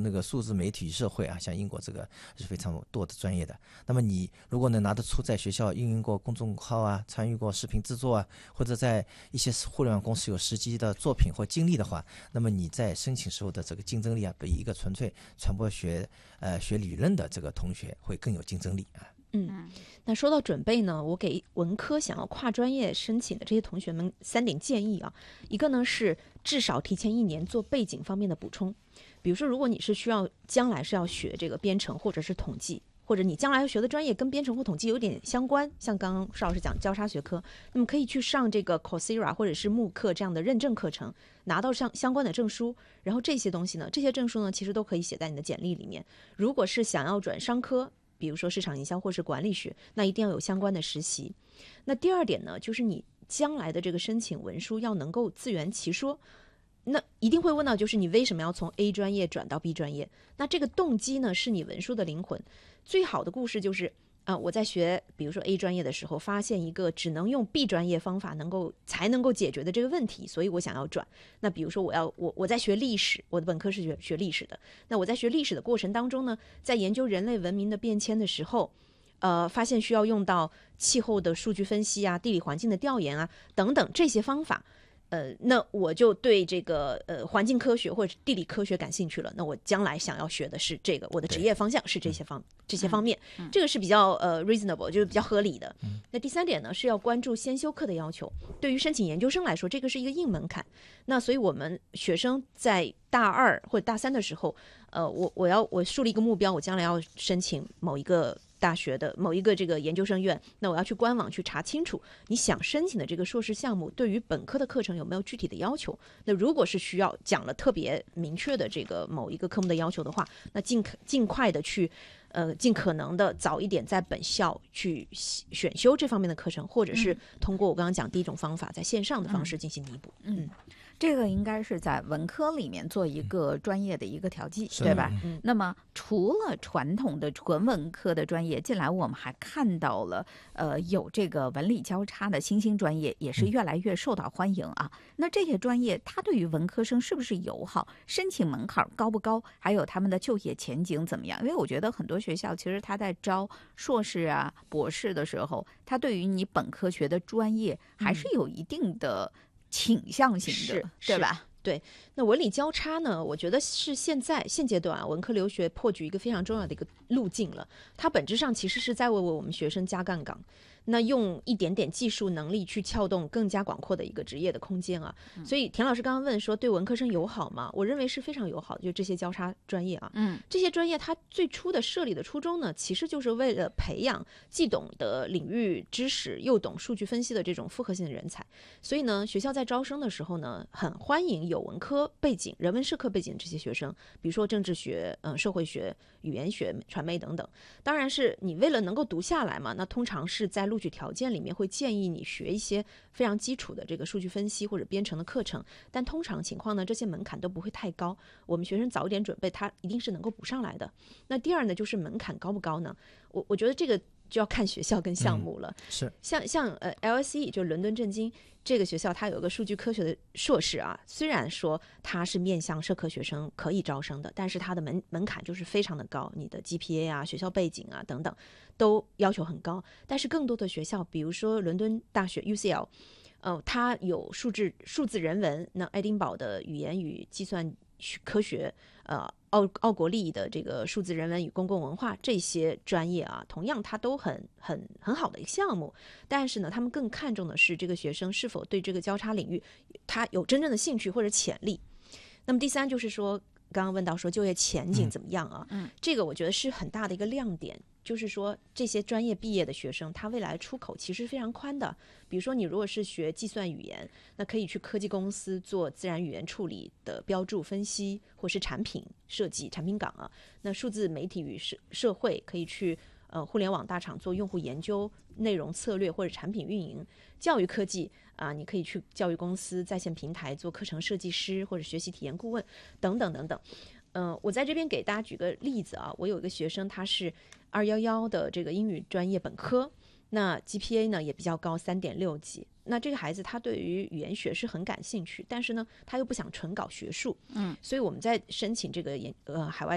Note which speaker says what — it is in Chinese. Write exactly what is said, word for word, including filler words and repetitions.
Speaker 1: 那个数字媒体与社会啊，像英国这个是非常多的专业的。那么你如果能拿得出在学校运营过公众号啊，参与过视频制作啊，或者在一些互联网公司有实际的作品或经历的话，那么你在申请时候的这个竞争力啊，比一个纯粹传播学呃学理论的这个同学会更有竞争力啊。
Speaker 2: 嗯，那说到准备呢，我给文科想要跨专业申请的这些同学们三点建议啊。一个呢是至少提前一年做背景方面的补充，比如说如果你是需要将来是要学这个编程或者是统计，或者你将来要学的专业跟编程或统计有点相关，像刚刚邵老师讲交叉学科，那么可以去上这个 Coursera 或者是慕课这样的认证课程，拿到相相关的证书。然后这些东西呢，这些证书呢其实都可以写在你的简历里面。如果是想要转商科，比如说市场营销或是管理学，那一定要有相关的实习。那第二点呢，就是你将来的这个申请文书要能够自圆其说。那一定会问到，就是你为什么要从 A 专业转到 B 专业？那这个动机呢，是你文书的灵魂。最好的故事就是啊、呃，我在学比如说 A 专业的时候，发现一个只能用 B 专业方法能够才能够解决的这个问题，所以我想要转。那比如说我要我我在学历史，我的本科是学学历史的。那我在学历史的过程当中呢，在研究人类文明的变迁的时候，呃，发现需要用到气候的数据分析啊、地理环境的调研啊等等这些方法。呃，那我就对这个呃环境科学或者地理科学感兴趣了。那我将来想要学的是这个，我的职业方向是这些方这些方面，
Speaker 3: 嗯、
Speaker 2: 这个是比较呃 reasonable， 就是比较合理的。嗯、那第三点呢，是要关注先修课的要求。对于申请研究生来说，这个是一个硬门槛。那所以我们学生在大二或者大三的时候，呃，我我要我树立一个目标，我将来要申请某一个大学的某一个这个研究生院，那我要去官网去查清楚你想申请的这个硕士项目对于本科的课程有没有具体的要求。那如果是需要讲了特别明确的这个某一个科目的要求的话，那尽尽快的去呃尽可能的早一点在本校去选修这方面的课程，或者是通过我刚刚讲第一种方法，在线上的方式进行弥补。
Speaker 3: 嗯。嗯，这个应该是在文科里面做一个专业的一个调剂，对吧？
Speaker 2: 嗯，
Speaker 3: 那么除了传统的纯文科的专业，近来我们还看到了呃有这个文理交叉的新兴专业，也是越来越受到欢迎啊。嗯、那这些专业它对于文科生是不是友好？申请门槛高不高？还有他们的就业前景怎么样？因为我觉得很多学校其实他在招硕士啊、博士的时候，他对于你本科学的专业还是有一定的倾向性的，
Speaker 2: 嗯、
Speaker 3: 对吧？
Speaker 2: 对，那文理交叉呢，我觉得是现在现阶段啊，文科留学破局一个非常重要的一个路径了。它本质上其实是在为我们学生加杠杆，那用一点点技术能力去撬动更加广阔的一个职业的空间啊。嗯、所以田老师刚刚问说对文科生友好吗？我认为是非常友好的，就这些交叉专业啊。
Speaker 3: 嗯，
Speaker 2: 这些专业它最初的设立的初衷呢，其实就是为了培养既懂得领域知识又懂数据分析的这种复合性的人才。所以呢，学校在招生的时候呢，很欢迎有文科背景、人文社科背景的这些学生，比如说政治学、嗯、呃、社会学、语言学、传媒等等。当然是你为了能够读下来嘛，那通常是在录取条件里面会建议你学一些非常基础的这个数据分析或者编程的课程，但通常情况呢，这些门槛都不会太高，我们学生早一点准备，他一定是能够补上来的。那第二呢，就是门槛高不高呢？我我觉得这个就要看学校跟项目了。
Speaker 1: 嗯、是
Speaker 2: 像像呃 L S E 就是伦敦政经这个学校，它有一个数据科学的硕士啊，虽然说它是面向社科学生可以招生的，但是它的门门槛就是非常的高，你的 G P A 啊、学校背景啊等等都要求很高。但是更多的学校，比如说伦敦大学 U C L， 呃，它有数字数字人文，那爱丁堡的语言与计算科学，呃。奥奥国立的这个数字人文与公共文化这些专业啊，同样它都很很很好的一个项目，但是呢，他们更看重的是这个学生是否对这个交叉领域他有真正的兴趣或者潜力。那么第三就是说，刚刚问到说就业前景怎么样啊？
Speaker 3: 嗯，
Speaker 2: 这个我觉得是很大的一个亮点。就是说这些专业毕业的学生，他未来出口其实非常宽的。比如说你如果是学计算语言，那可以去科技公司做自然语言处理的标注分析，或是产品设计、产品岗啊。那数字媒体与社社会可以去呃互联网大厂做用户研究、内容策略或者产品运营。教育科技啊、呃，你可以去教育公司、在线平台做课程设计师或者学习体验顾问等等等等。嗯、呃，我在这边给大家举个例子啊，我有一个学生，他是二一一的这个英语专业本科，那 G P A 呢也比较高，三点六级。那这个孩子他对于语言学是很感兴趣，但是呢他又不想纯搞学术，
Speaker 3: 嗯，
Speaker 2: 所以我们在申请这个研呃海外